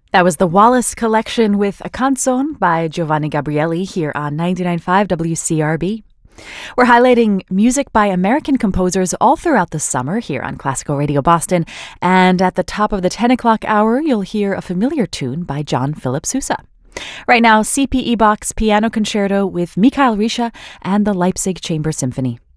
That was the Wallace Collection with a Canzone by Giovanni Gabrieli here on 99.5 WCRB. We're highlighting music by American composers all throughout the summer here on Classical Radio Boston. And at the top of the 10 o'clock hour, you'll hear a familiar tune by John Philip Sousa. Right now, C.P. Bach's Piano Concerto with Mikhail Risha and the Leipzig Chamber Symphony.